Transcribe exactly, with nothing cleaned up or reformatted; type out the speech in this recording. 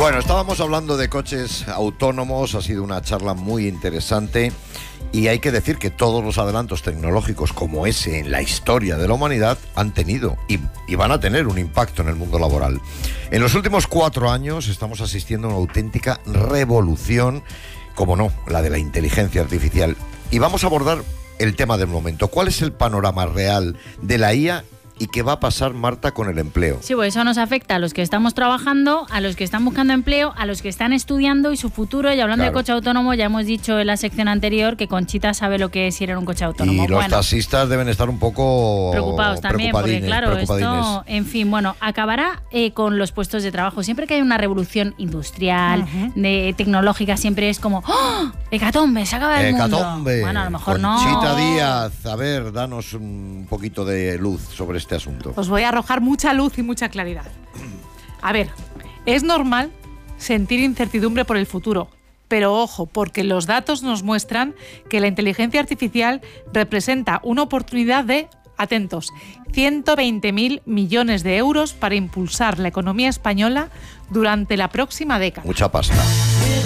Bueno, estábamos hablando de coches autónomos, ha sido una charla muy interesante y hay que decir que todos los adelantos tecnológicos como ese en la historia de la humanidad han tenido y, y van a tener un impacto en el mundo laboral. En los últimos cuatro años estamos asistiendo a una auténtica revolución, como no, la de la inteligencia artificial. Y vamos a abordar el tema del momento. ¿Cuál es el panorama real de la I A? ¿Y qué va a pasar, Marta, con el empleo? Sí, pues eso nos afecta a los que estamos trabajando, a los que están buscando empleo, a los que están estudiando y su futuro. Y hablando claro. de coche autónomo, ya hemos dicho en la sección anterior que Conchita sabe lo que es ir en un coche autónomo. Y los bueno, taxistas deben estar un poco preocupados también, porque claro, esto, en fin, bueno, acabará eh, con los puestos de trabajo. Siempre que hay una revolución industrial, uh-huh. de, tecnológica, siempre es como ¡oh! ¡Hecatombe! ¡Se acaba el ¡Hecatombe! mundo! Bueno, a lo mejor Conchita no. Conchita Díaz, a ver, danos un poquito de luz sobre este asunto. Os voy a arrojar mucha luz y mucha claridad. A ver, es normal sentir incertidumbre por el futuro, pero ojo, porque los datos nos muestran que la inteligencia artificial representa una oportunidad de, atentos, ciento veinte mil millones de euros para impulsar la economía española durante la próxima década. Mucha pasta.